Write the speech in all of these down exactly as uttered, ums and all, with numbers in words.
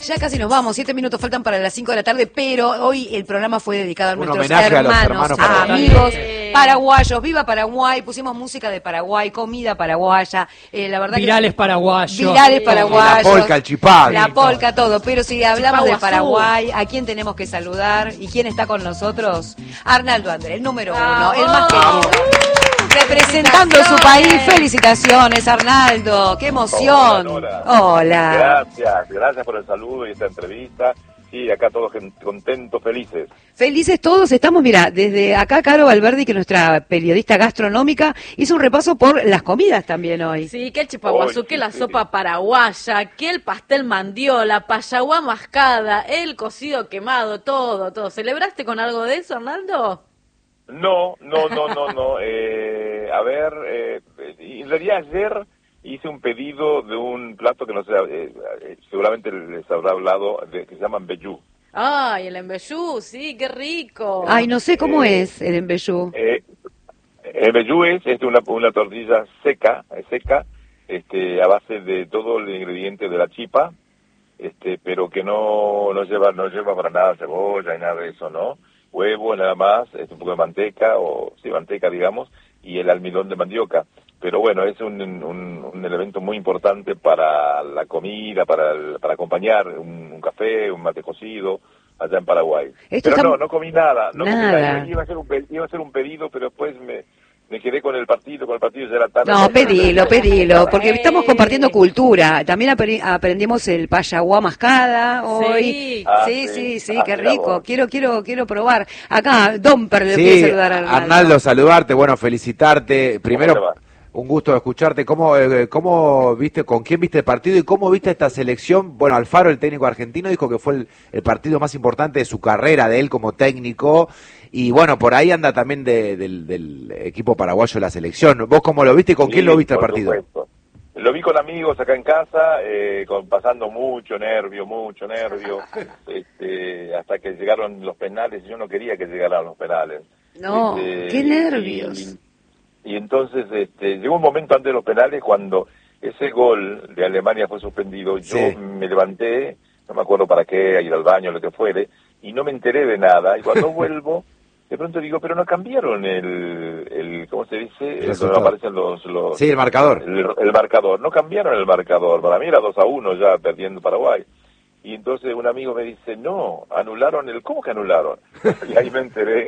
Ya casi nos vamos, siete minutos faltan para las cinco de la tarde, pero hoy el programa fue dedicado a Un nuestros homenaje hermanos, a los hermanos a paraguayos. amigos paraguayos. Viva Paraguay, pusimos música de Paraguay, comida paraguaya, eh, la verdad Virales que, paraguayos. virales paraguayos, La polca, el chipá. la polca, todo. Pero si hablamos de Chipá Paraguay, ¿a quién tenemos que saludar? ¿Y quién está con nosotros? Arnaldo André, el número uno, el más querido. Representando su país, felicitaciones Arnaldo, qué emoción. Hola, Hola. Hola. Gracias, gracias por el saludo y esta entrevista. Sí, acá todos contentos, felices. Felices todos estamos, mira, desde acá Caro Valverdi, que nuestra periodista gastronómica, hizo un repaso por las comidas también hoy. Sí, que el chipaguazú, Hoy, que sí, la sí, sopa sí. paraguaya, que el pastel mandiola, payaguá mascada, el cocido quemado, todo, todo. ¿Celebraste con algo de eso, Arnaldo? No, no, no, no, no. Eh, a ver, eh, en realidad ayer hice un pedido de un plato que no sé, eh, eh, seguramente les habrá hablado, de, que se llama mbeyú. Ay, el embellú, sí, qué rico. Ay, no sé cómo Eh, es el embellú. Eh, el mbeyú es este, una, una tortilla seca, eh, seca, este, a base de todo el ingrediente de la chipa, este, pero que no, no lleva, no lleva para nada cebolla y nada de eso, ¿no? Huevo nada más, es un poco de manteca, o sí, manteca digamos, y el almidón de mandioca. Pero bueno, es un, un, un elemento muy importante para la comida, para, el, para acompañar un, un café, un mate cocido, allá en Paraguay. Esto Pero está... no, no comí nada, no Nada. comí nada. Iba a hacer un, pe- iba a hacer un pedido, pero después me, me quedé con el partido, con el partido ya era tarde. No, pedilo, pedilo, porque estamos compartiendo cultura. También apre- aprendimos el payaguá mascada hoy. Sí. Ah, Sí, sí. sí, sí, Ah, qué mirá rico. vos. Quiero, quiero, quiero probar. Acá, Domper le Sí, quiere saludar a Arnaldo. Arnaldo, saludarte, bueno, felicitarte. ¿Cómo te Primero, va? un gusto escucharte. ¿Cómo, eh, cómo viste, con quién viste el partido y cómo viste esta selección? Bueno, Alfaro, el técnico argentino, dijo que fue el, el partido más importante de su carrera, de él como técnico. Y bueno, por ahí anda también de- del, del equipo paraguayo la selección. ¿Vos cómo lo viste y con Sí, quién lo viste el por partido? supuesto. Lo vi con amigos acá en casa, eh, con, pasando mucho nervio, mucho nervio, este, hasta que llegaron los penales, y yo no quería que llegaran los penales. No, Este, qué nervios. Y, y entonces este, llegó un momento antes de los penales cuando ese gol de Alemania fue suspendido, yo Sí. me levanté, no me acuerdo para qué, a ir al baño, lo que fuere, y no me enteré de nada, y cuando vuelvo, de pronto digo, pero no cambiaron el, el ¿cómo se dice? El, donde resultado. aparecen los... los Sí, el marcador. el, el marcador, no cambiaron el marcador, para mí era dos a uno ya perdiendo Paraguay. Y entonces un amigo me dice, no, anularon el, ¿cómo que anularon? Y ahí me enteré,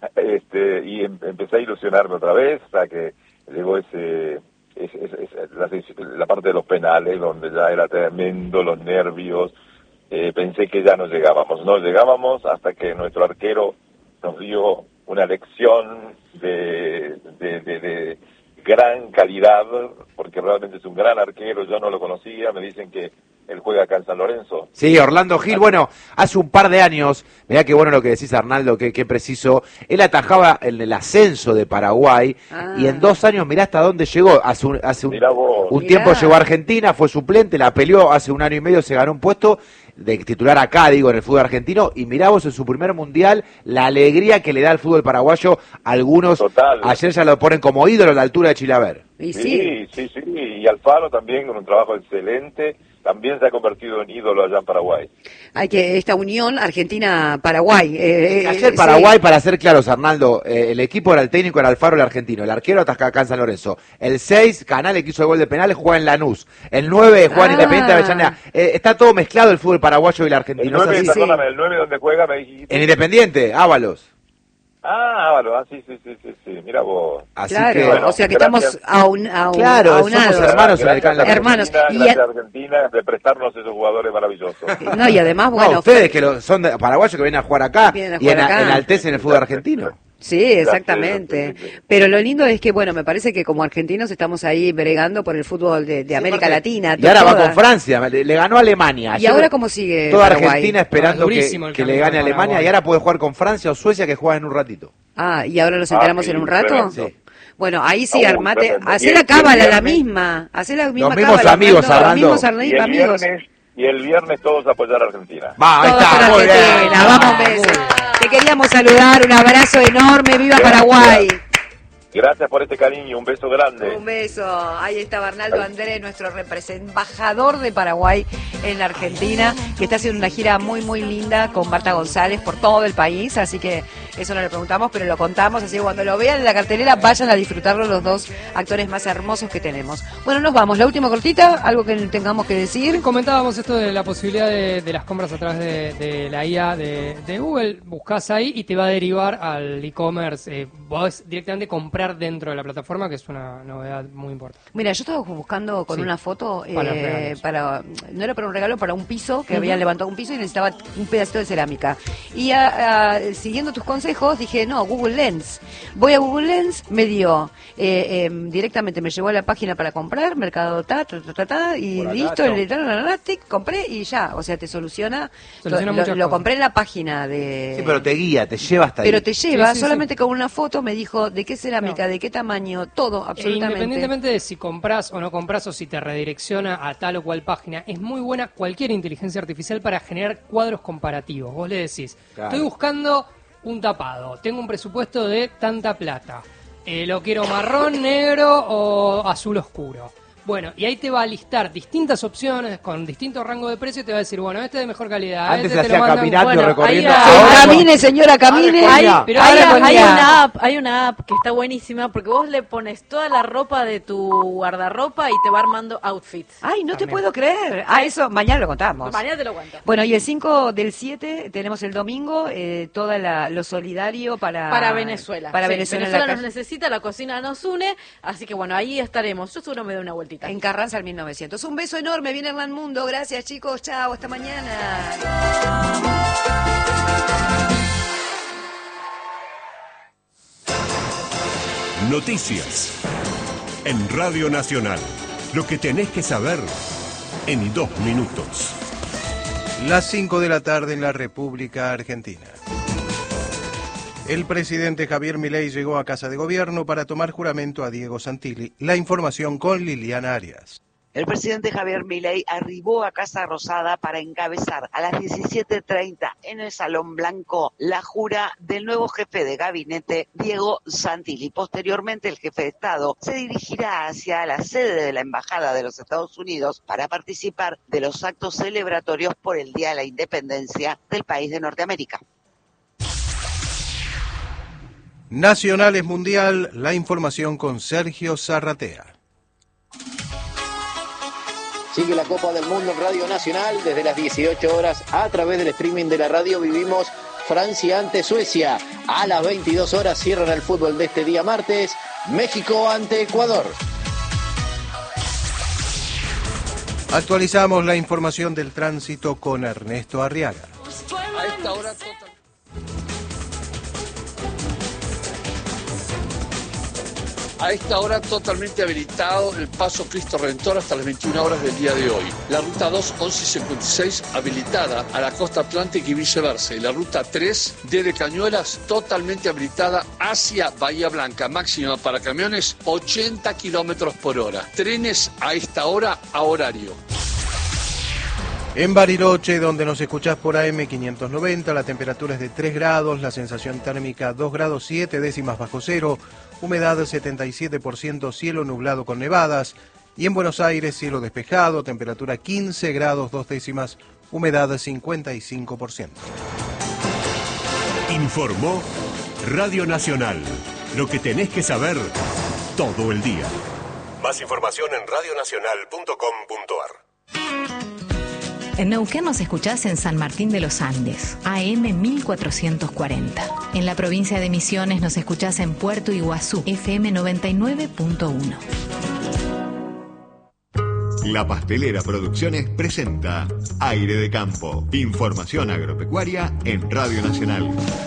este, y em- empecé a ilusionarme otra vez, hasta que llegó ese, ese- ese- ese- la, la parte de los penales, donde ya era tremendo, los nervios, eh, pensé que ya no llegábamos, no llegábamos hasta que nuestro arquero nos dio una lección de, de, de, de gran calidad, porque realmente es un gran arquero, yo no lo conocía, me dicen que él juega acá en San Lorenzo. Sí, Orlando Gil, bueno, hace un par de años, mirá qué bueno lo que decís, Arnaldo, qué, qué preciso, él atajaba en el ascenso de Paraguay, Ah. y en dos años, mirá hasta dónde llegó, hace un, hace un, Mirá vos. un Mirá. tiempo llegó a Argentina, fue suplente, la peleó, hace un año y medio se ganó un puesto de titular acá, digo, en el fútbol argentino, y mirá vos en su primer mundial, la alegría que le da al fútbol paraguayo, algunos Total. ayer ya lo ponen como ídolo a la altura de Chilaver. Y sí. Sí, sí, sí, y Alfaro también con un trabajo excelente, también se ha convertido en ídolo allá en Paraguay. Hay que esta unión Argentina-Paraguay. Eh, eh, Ayer sí. Paraguay, para ser claros, Arnaldo, eh, el equipo era el técnico, era Alfaro, el argentino. El arquero ataca acá en San Lorenzo. El seis, Canales, que hizo el gol de penales, juega en Lanús. El nueve, juega en Ah. Independiente de Avellaneda. Eh, está todo mezclado el fútbol paraguayo y el argentino. El ¿no es nueve, así? sí. perdóname, el nueve donde juega me dijiste. En Independiente, Ábalos. Ah, Ávalo, ah, sí, sí, sí, sí, sí, mira vos. Así Claro, que, bueno, o sea que gracias. estamos aun, aun, Claro, aunados. somos hermanos en el Gracias, can- Hermanos. Argentina, Y gracias a- Argentina de prestarnos esos jugadores maravillosos. No, y además, no, bueno, ustedes que lo- son de, paraguayos que vienen a jugar acá Vienen a y en, jugar acá. enaltecen en el fútbol argentino. sí, exactamente. Sí, sí, sí. Pero lo lindo es que, bueno, me parece que como argentinos estamos ahí bregando por el fútbol de, de América Aparte, Latina. Y ahora va toda. con Francia, le, le ganó a Alemania. ¿Y Ayer ahora cómo sigue Toda Paraguay? Argentina esperando Ah, que, durísimo el que le camino gane a de Alemania Paraguay. y ahora puede jugar con Francia o Suecia que juegan en un ratito. Ah, ¿y ahora nos Ah, enteramos sí, en un rato? tremendo. Sí. Bueno, ahí sí, Ah, uy, armate, tremendo. hacé Y la el- cábala y el la viernes- misma, hacé la misma Los mismos cábala, amigos, Arnaldo, Arnaldo. Los mismos Y el amigos. viernes, y el viernes todos a apoyar a Argentina. Va, ahí Todos está, para muy bien. Argentina, vamos, besos. Te queríamos saludar, un abrazo enorme, viva Gracias. Paraguay. Gracias por este cariño, un beso grande. Un beso. Ahí estaba Arnaldo Andrés, nuestro represent- embajador de Paraguay en la Argentina. que está haciendo una gira muy, muy linda con Marta González por todo el país, así que eso no le preguntamos, pero lo contamos, así que cuando lo vean en la cartelera, vayan a disfrutarlo los dos actores más hermosos que tenemos. Bueno, nos vamos, la última cortita, algo que tengamos que decir. Comentábamos esto de la posibilidad de, de las compras a través de, de la I A de, de Google, buscas ahí y te va a derivar al e-commerce, eh, podés directamente comprar dentro de la plataforma, que es una novedad muy importante. Mira, yo estaba buscando con Sí, una foto, eh, para para, no era para un regalo, para un piso, que Uh-huh. habían levantado un piso y necesitaba un pedacito de cerámica. Y a, a, siguiendo tus consejos, dije, no, Google Lens. Voy a Google Lens, me dio, eh, eh, directamente me llevó a la página para comprar, Mercado ta, ta, ta, ta, ta, y Por acá, listo, chau. el, la, la, la, tic, compré y ya, o sea, te soluciona, Soluciona lo, muchas lo cosas. compré en la página de... Sí, pero te guía, te lleva hasta ahí. Pero te lleva, Sí, sí, solamente con una foto me dijo de qué cerámica, No. de qué tamaño, todo, E absolutamente. independientemente de si compras o no compras o si te redirecciona a tal o cual página, es muy buena cualquier inteligencia artificial para generar cuadros comparativos. Vos le decís, Claro. estoy buscando un tapado, tengo un presupuesto de tanta plata, eh, lo quiero marrón, negro o azul oscuro. Bueno, y ahí te va a listar distintas opciones con distintos rangos de precio y te va a decir, bueno, este es de mejor calidad. Antes este se te lo hacía mandan- caminando, bueno, recorriendo. ahí, Sí, Ahora camine, señora, camine. Ahora Hay, Ya. pero Ahora hay, con hay ya. una app, hay una app que está buenísima porque vos le pones toda la ropa de tu guardarropa y te va armando outfits. Ay, no te También. puedo creer. Ah, eso mañana lo contamos. Mañana te lo cuento. Bueno, y el cinco del siete tenemos el domingo eh, toda la, lo solidario para Para Venezuela. Para Sí, Venezuela, en Venezuela la nos calle- necesita, la cocina nos une, así que bueno, ahí estaremos. Yo seguro me doy una vueltita. en Carranza al mil novecientos. Un beso enorme, viene Hernán Mundo. Gracias, chicos. Chao, hasta mañana. Noticias. En Radio Nacional. Lo que tenés que saber en dos minutos. Las cinco de la tarde en la República Argentina. El presidente Javier Milei llegó a Casa de Gobierno para tomar juramento a Diego Santilli. La información con Liliana Arias. El presidente Javier Milei arribó a Casa Rosada para encabezar a las diecisiete treinta en el Salón Blanco la jura del nuevo jefe de gabinete, Diego Santilli. Posteriormente, el jefe de Estado se dirigirá hacia la sede de la Embajada de los Estados Unidos para participar de los actos celebratorios por el Día de la Independencia del país de Norteamérica. Nacionales Mundial, la información con Sergio Zarratea. Sigue la Copa del Mundo en Radio Nacional desde las dieciocho horas a través del streaming de la radio. Vivimos Francia ante Suecia. A las veintidós horas cierran el fútbol de este día martes. México ante Ecuador. Actualizamos la información del tránsito con Ernesto Arriaga. A esta hora total... A esta hora totalmente habilitado el paso Cristo Redentor hasta las veintiuna horas del día de hoy. La ruta dos, once cincuenta y seis, habilitada a la costa atlántica y viceversa. Y la ruta tres, desde Cañuelas, totalmente habilitada hacia Bahía Blanca. Máxima para camiones, ochenta kilómetros por hora. Trenes a esta hora a horario. En Bariloche, donde nos escuchás por A M quinientos noventa, la temperatura es de tres grados, la sensación térmica dos grados siete décimas bajo cero, humedad setenta y siete por ciento, cielo nublado con nevadas. Y en Buenos Aires, cielo despejado, temperatura quince grados dos décimas, humedad cincuenta y cinco por ciento. Informó Radio Nacional. Lo que tenés que saber todo el día. Más información en radionacional punto com punto ar. En Neuquén nos escuchás en San Martín de los Andes, A M mil cuatrocientos cuarenta. En la provincia de Misiones nos escuchás en Puerto Iguazú, F M noventa y nueve punto uno. La Pastelera Producciones presenta Aire de Campo. Información agropecuaria en Radio Nacional.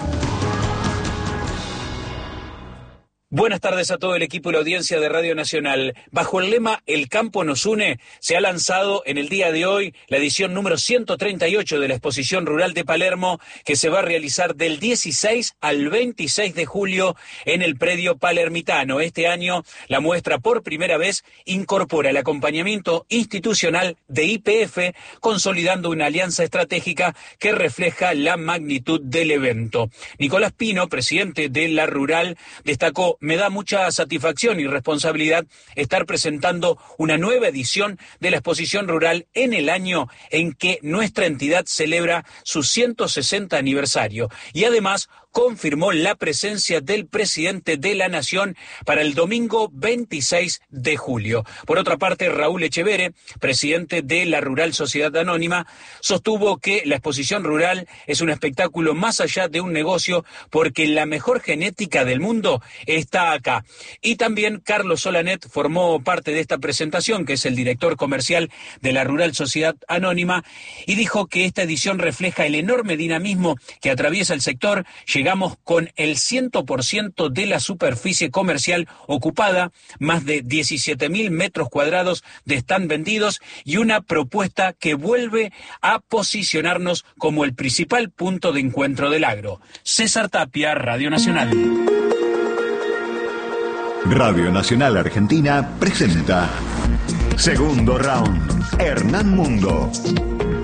Buenas tardes a todo el equipo y la audiencia de Radio Nacional. Bajo el lema El campo nos une, se ha lanzado en el día de hoy la edición número ciento treinta y ocho de la Exposición Rural de Palermo, que se va a realizar del dieciséis al veintiséis de julio en el predio palermitano. Este año, la muestra por primera vez incorpora el acompañamiento institucional de Y P F, consolidando una alianza estratégica que refleja la magnitud del evento. Nicolás Pino, presidente de la Rural, destacó tanto, me da mucha satisfacción y responsabilidad estar presentando una nueva edición de la exposición rural en el año en que nuestra entidad celebra su ciento sesenta aniversario y además confirmó la presencia del presidente de la Nación para el domingo veintiséis de julio. Por otra parte, Raúl Echevere, presidente de la Rural Sociedad Anónima, sostuvo que la exposición rural es un espectáculo más allá de un negocio porque la mejor genética del mundo está acá. Y también Carlos Solanet formó parte de esta presentación, que es el director comercial de la Rural Sociedad Anónima, y dijo que esta edición refleja el enorme dinamismo que atraviesa el sector. Llegamos con el cien por ciento de la superficie comercial ocupada, más de diecisiete mil metros cuadrados de stand vendidos y una propuesta que vuelve a posicionarnos como el principal punto de encuentro del agro. César Tapia, Radio Nacional. Radio Nacional Argentina presenta Segundo Round, Hernán Mundo.